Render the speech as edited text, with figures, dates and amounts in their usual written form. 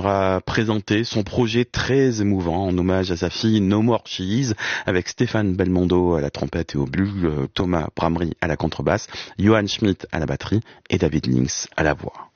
a présenté son projet très émouvant en hommage à sa fille No More She Is, avec Stéphane Belmondo à la trompette et au bugle, Thomas Bramery à la contrebasse, Johan Schmidt à la batterie et David Links à la voix.